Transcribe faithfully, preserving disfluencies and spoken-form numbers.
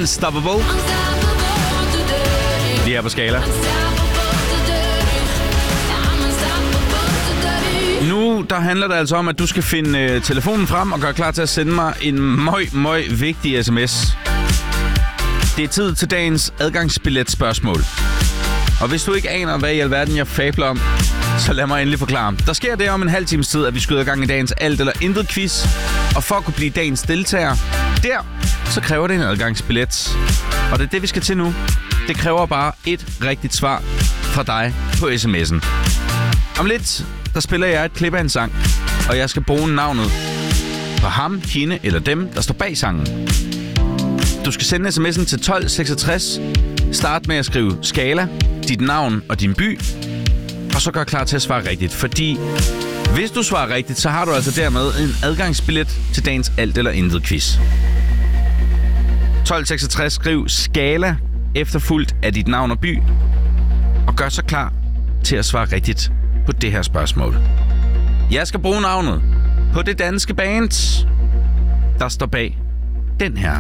Unstoppable. Lige her på Skala. Nu der handler det altså om, at du skal finde øh, telefonen frem og gøre klar til at sende mig en møj, møj vigtig sms. Det er tid til dagens adgangsbillet-spørgsmål. Og hvis du ikke aner, hvad i alverden jeg fabler om, så lad mig endelig forklare. Der sker det om en halv times tid, at vi skyder i gang i dagens alt eller intet quiz. Og for at kunne blive dagens deltager, der, så kræver det en adgangsbillet. Og det er det, vi skal til nu. Det kræver bare et rigtigt svar fra dig på sms'en. Om lidt, der spiller jeg et klip af en sang, og jeg skal bruge navnet på ham, hende eller dem, der står bag sangen. Du skal sende sms'en til tolv seksogtres. Start med at skrive Skala, dit navn og din by, og så gør klar til at svare rigtigt. Fordi hvis du svarer rigtigt, så har du altså dermed en adgangsbillet til dagens alt eller intet quiz. tolv seksogtres, skriv Skala efterfulgt af dit navn og by, og gør så klar til at svare rigtigt på det her spørgsmål. Jeg skal bruge navnet på det danske band, der står bag den her.